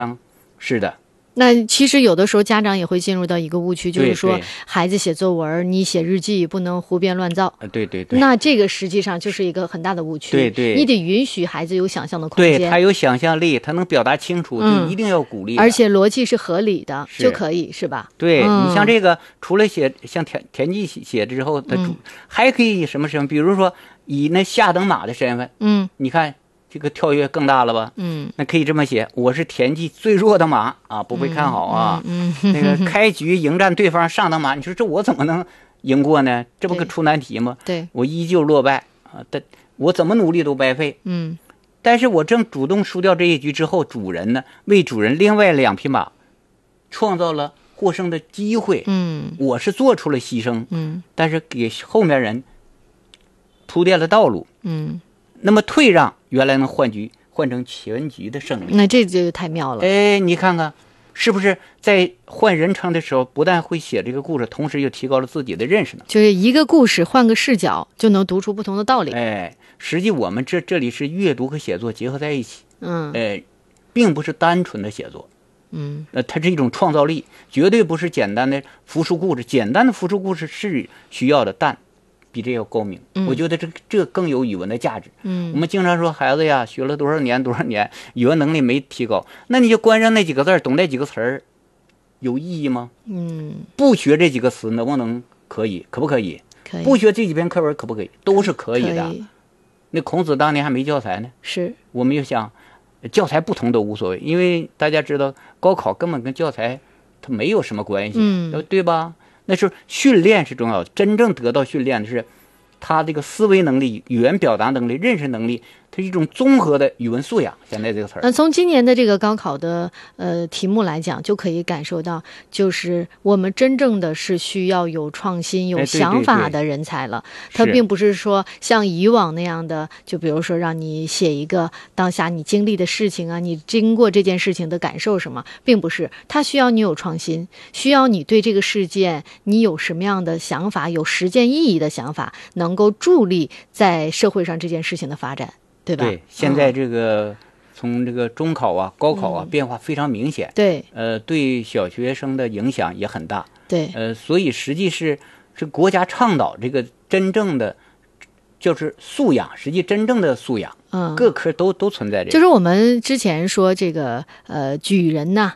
是的。 那其实有的时候家长也会进入到一个误区，就是说孩子写作文，你写日记不能胡编乱造。 对对对。 那这个实际上就是一个很大的误区。 对对。 你得允许孩子有想象的空间。 对，他有想象力，他能表达清楚，就一定要鼓励。 而且逻辑是合理的就可以，是吧？ 对，你像这个，除了写像田记写之后，他还可以什么，比如说以那下等马的身份，你看。这个跳跃更大了吧？那可以这么写：我是田忌最弱的马啊，不被看好啊。那个开局迎战对方上等马，你说这我怎么能赢过呢？这不个出难题吗？ 对， 我依旧落败啊，但我怎么努力都白费。但是我正主动输掉这一局之后，主人呢为主人另外2匹马创造了获胜的机会。我是做出了牺牲。但是给后面人铺垫了道路。那么退让原来能换成全局的胜利， 那这就太妙了。 哎，你看看，是不是在换人称的时候，不但会写这个故事，同时又提高了自己的认识呢？ 就是一个故事换个视角，就能读出不同的道理。 哎，实际我们这里是阅读和写作结合在一起。并不是单纯的写作。它是一种创造力，绝对不是简单的复述故事。简单的复述故事是需要的，但比这要高明。我觉得这更有语文的价值。我们经常说孩子呀，学了多少年，语文能力没提高，那你就关上那几个字，懂这几个词儿，有意义吗？不学这几个词能不能可不可以？ 可以。 不学这几篇课文可不可以？都是可以的。那孔子当年还没教材呢。 是。 我们就想，教材不同都无所谓，因为大家知道高考根本跟教材它没有什么关系。对吧？那是训练是重要的，真正得到训练的是他这个思维能力、语言表达能力、认识能力，它是一种综合的语文素养。现在这个词儿， 从今年的这个高考的题目来讲，就可以感受到，就是我们真正的是需要有创新、有想法的人才了。它并不是说像以往那样的，就比如说让你写一个当下你经历的事情啊，你经过这件事情的感受什么，并不是。它需要你有创新，需要你对这个事件你有什么样的想法，有实践意义的想法，能够助力在社会上这件事情的发展。对吧？ 对，现在这个从这个中考啊、高考啊变化非常明显。 对， 对小学生的影响也很大。 对， 所以实际是国家倡导这个真正的就是素养，实际真正的素养，各科都存在这个。 就是我们之前说这个举人呐，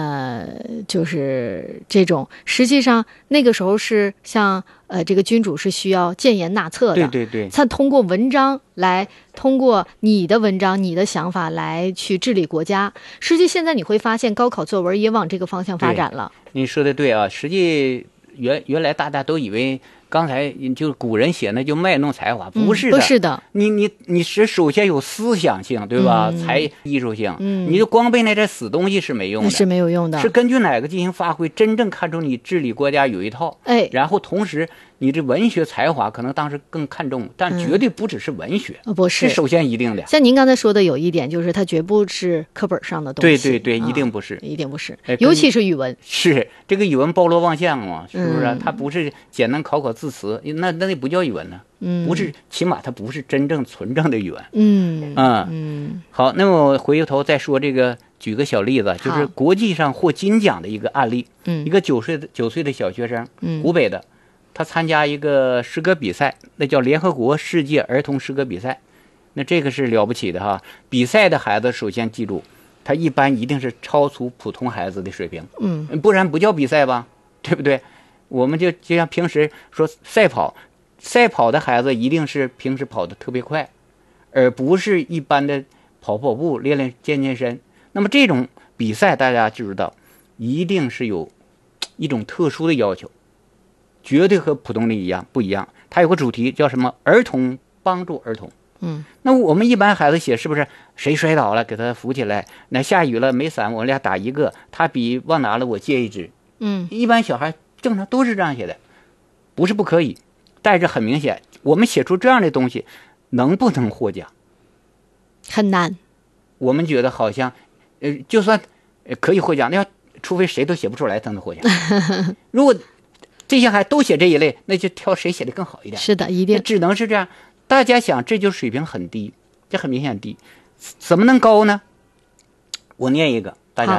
就是这种，实际上那个时候是像这个君主是需要谏言纳策的。 对对对。 他通过文章来，通过你的文章、你的想法来去治理国家。实际现在你会发现，高考作文也往这个方向发展了。 你说的对啊，实际原来大家都以为。刚才就是古人写那就卖弄才华，不是的， 不是的。 你是首先有思想性，对吧？才艺术性。你就光背那这死东西是没用的， 是没有用的。 是根据哪个进行发挥，真正看出你治理国家有一套。然后同时你这文学才华可能当时更看重，但绝对不只是文学， 不是首先一定的。 像您刚才说的有一点，就是它绝不是课本上的东西。 对对对，一定不是， 一定不是，尤其是语文。 是这个语文包罗万象嘛，是不是？它不是简单考字词，那不叫语文呢。不是，起码它不是真正纯正的语文。好，那么回头再说这个，举个小例子，就是国际上获金奖的一个案例。一个9岁的小学生，湖北的，他参加一个诗歌比赛，那叫联合国世界儿童诗歌比赛。那这个是了不起的哈！比赛的孩子首先记住，他一般一定是超出普通孩子的水平。不然不叫比赛吧，对不对？我们就像平时说赛跑的孩子一定是平时跑得特别快，而不是一般的跑步练健身。那么这种比赛大家知道一定是有一种特殊的要求，绝对和普通的不一样。它有个主题叫什么？儿童帮助儿童。那我们一般孩子写是不是谁摔倒了给他扶起来，那下雨了没伞我俩打一个，他笔忘拿了我借一支。一般小孩正常都是这样写的，不是不可以，但是很明显我们写出这样的东西能不能获奖很难。 我们觉得好像就算可以获奖，那要除非谁都写不出来才能获奖。如果这些孩子都写这一类，那就挑谁写的更好一点。 是的，一定只能是这样。大家想，这就水平很低，这很明显低，怎么能高呢？我念一个，